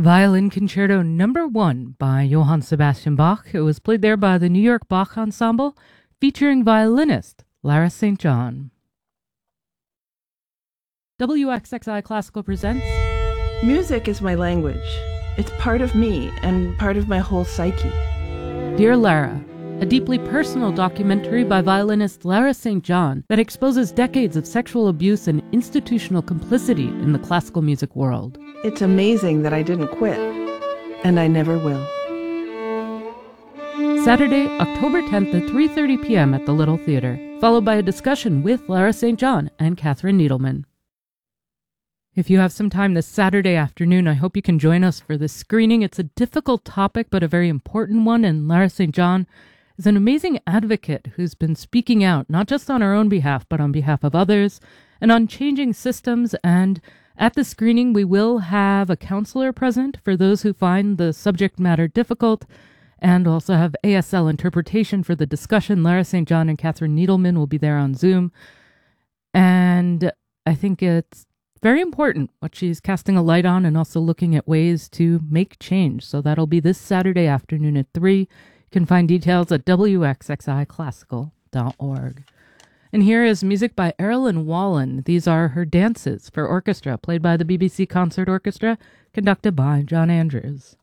Violin Concerto Number 1 by Johann Sebastian Bach. It was played there by the New York Bach Ensemble, featuring violinist Lara St. John. WXXI Classical presents Music is my language. It's part of me and part of my whole psyche. Dear Lara, a deeply personal documentary by violinist Lara St. John that exposes decades of sexual abuse and institutional complicity in the classical music world. It's amazing that I didn't quit, and I never will. Saturday, October 10th at 3:30 p.m. at the Little Theater, followed by a discussion with Lara St. John and Catherine Needleman. If you have some time this Saturday afternoon, I hope you can join us for this screening. It's a difficult topic, but a very important one, and Lara St. John is an amazing advocate who's been speaking out, not just on her own behalf, but on behalf of others, and on changing systems. And at the screening, we will have a counselor present for those who find the subject matter difficult, and also have ASL interpretation for the discussion. Lara St. John and Catherine Needleman will be there on Zoom. And I think it's very important what she's casting a light on and also looking at ways to make change. So that'll be this Saturday afternoon at 3. You can find details at wxxiclassical.org. And here is music by Erilyn Wallen. These are her dances for orchestra, played by the BBC Concert Orchestra, conducted by John Andrews.